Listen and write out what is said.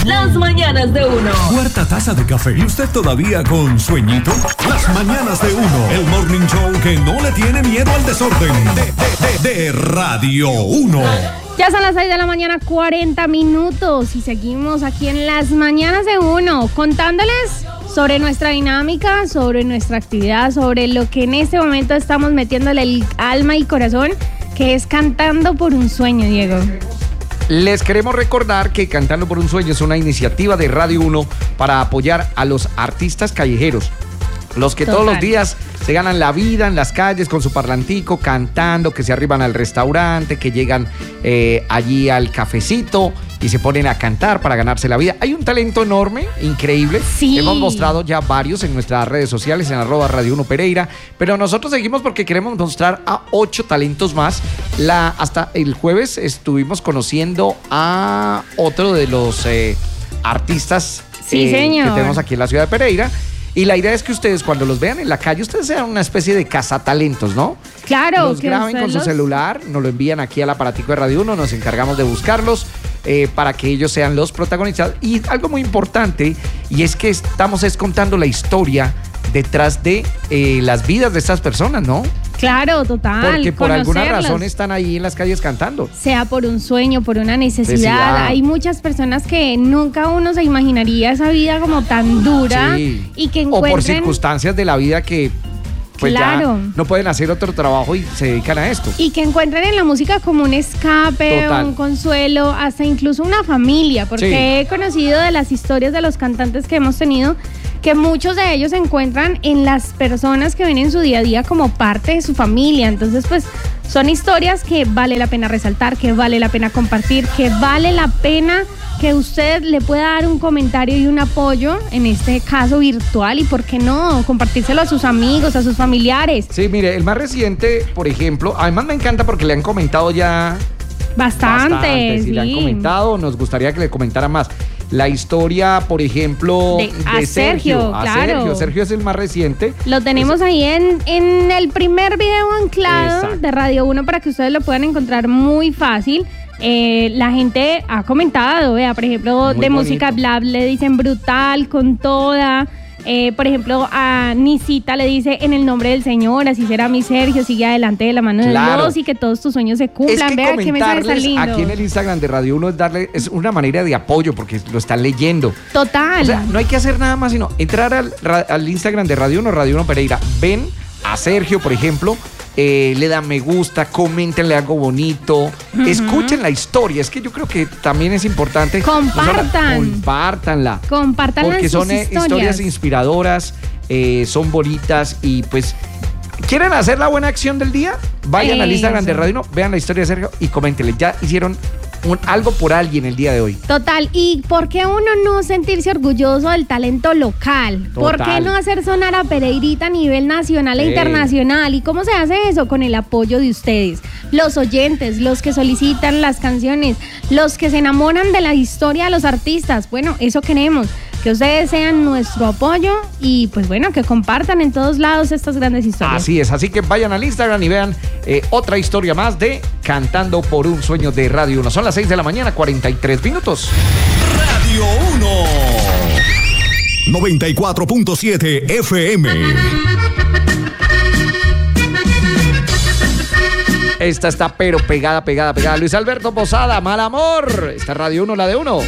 Las mañanas de uno. Cuarta taza de café y usted todavía con sueñito. Las mañanas de uno. El morning show que no le tiene miedo al desorden. De Radio 1. Ya son las 6 de la mañana, 40 minutos. Y seguimos aquí en Las mañanas de uno, contándoles sobre nuestra dinámica, sobre nuestra actividad, sobre lo que en este momento estamos metiéndole el alma y corazón, que es Cantando por un Sueño, Diego. Les queremos recordar que Cantando por un Sueño es una iniciativa de Radio 1 para apoyar a los artistas callejeros, los que todos los días se ganan la vida en las calles con su parlantico, cantando, que se arriban al restaurante, que llegan allí al cafecito y se ponen a cantar para ganarse la vida. Hay un talento enorme, increíble. Sí. Hemos mostrado ya varios en nuestras redes sociales, en @Radio 1 Pereira, pero nosotros seguimos porque queremos mostrar a 8 talentos más. Hasta el jueves estuvimos conociendo a otro de los artistas sí, señor, que tenemos aquí en la ciudad de Pereira. Y la idea es que ustedes, cuando los vean en la calle, ustedes sean una especie de cazatalentos, ¿no? Claro. Los graben con su celular, nos lo envían aquí al aparatico de Radio 1, nos encargamos de buscarlos para que ellos sean los protagonistas. Y algo muy importante, y es que estamos contando la historia detrás de las vidas de estas personas, ¿no? Claro, total. Porque por alguna razón están ahí en las calles cantando. Sea por un sueño, por una necesidad. Hay muchas personas que nunca uno se imaginaría esa vida como tan dura, sí, y que encuentren... O por circunstancias de la vida que pues claro, ya no pueden hacer otro trabajo y se dedican a esto. Y que encuentren en la música como un escape, total, un consuelo, hasta incluso una familia, porque sí, he conocido de las historias de los cantantes que hemos tenido, que muchos de ellos se encuentran en las personas que ven en su día a día como parte de su familia. Entonces, pues, son historias que vale la pena resaltar, que vale la pena compartir, que vale la pena que usted le pueda dar un comentario y un apoyo, en este caso virtual, y por qué no, compartírselo a sus amigos, a sus familiares. Sí, mire, el más reciente, por ejemplo, además me encanta porque le han comentado ya bastante, sí, le han comentado, nos gustaría que le comentaran más. La historia, por ejemplo, de Sergio. Claro. Sergio es el más reciente. Lo tenemos ahí en el primer video anclado. Exacto, de Radio 1 para que ustedes lo puedan encontrar muy fácil. La gente ha comentado, vea, por ejemplo, muy de bonito. Música Blab le dicen brutal, con toda. Por ejemplo, a Nisita le dice en el nombre del Señor, así será mi Sergio, sigue adelante de la mano de Dios y que todos tus sueños se cumplan. Vea qué mensaje tan lindo. Aquí en el Instagram de Radio 1 es una manera de apoyo porque lo están leyendo. Total. O sea, no hay que hacer nada más sino entrar al Instagram de Radio 1, Radio 1 Pereira. Ven a Sergio, por ejemplo, le dan me gusta, coméntenle algo bonito, escuchen la historia. Es que yo creo que también es importante. Compártanla. Porque son historias inspiradoras, son bonitas y pues ¿quieren hacer la buena acción del día? Vayan al Instagram de Radio 1, vean la historia de Sergio y coméntenle. Ya hicieron algo por alguien el día de hoy. Total. ¿Y por qué uno no sentirse orgulloso del talento local? Total. ¿Por qué no hacer sonar a Pereirita a nivel nacional e internacional? ¿Y cómo se hace eso? Con el apoyo de ustedes, los oyentes, los que solicitan las canciones, los que se enamoran de la historia de los artistas. Bueno, eso queremos, que ustedes sean nuestro apoyo y pues bueno, que compartan en todos lados estas grandes historias. Así es, así que vayan al Instagram y vean otra historia más de Cantando por un Sueño de Radio 1. Son las 6 de la mañana, 43 minutos. Radio 1 94.7 FM. Esta está pero pegada. Luis Alberto Posada, Mal Amor. Esta es Radio 1, la de 1.